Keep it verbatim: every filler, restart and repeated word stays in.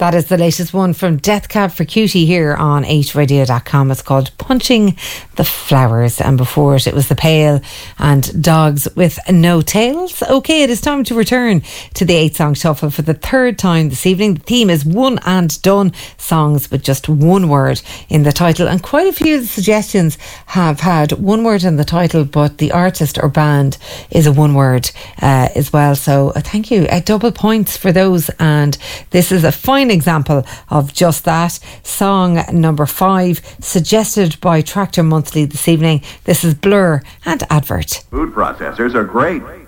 That is the latest one from Death Cab for Cutie here on eight radio dot com. It's called Punching the Flowers. And before it, it was The Pale and Dogs with No Tails. Okay, it is time to return to the eight song shuffle for the third time this evening. The theme is one and done, songs with just one word in the title. And quite a few of the suggestions have had one word in the title, but the artist or band is a one word uh, as well. So uh, thank you. Uh, double points for those. And this is a fine example of just that. Song number five, suggested by Tractor Monthly this evening. This is Blur and Advert. Food processors are great.